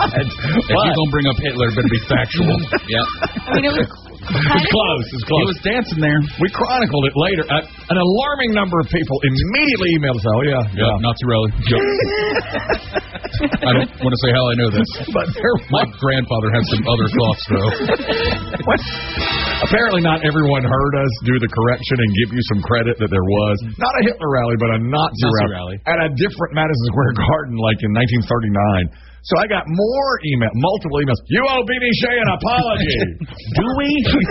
If you're going to bring up Hitler, it better be factual. Yeah. I mean, it was It's close. He was dancing there. We chronicled it later. An alarming number of people immediately emailed us. Oh, yeah. Nazi rally. Yep. I don't want to say how I know this, but my grandfather had some other thoughts, though. Apparently not everyone heard us do the correction and give you some credit that there was not a Hitler rally, but a Nazi rally at a different Madison Square Garden like in 1939. So I got multiple emails. You owe BB Shea an apology. Do we?